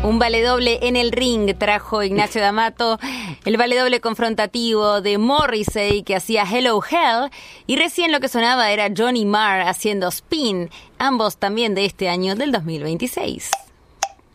Un vale doble en el ring trajo Ignacio D'Amato, el vale doble confrontativo de Morrissey que hacía Hello Hell, y recién lo que sonaba era Johnny Marr haciendo Spin, ambos también de este año del 2026.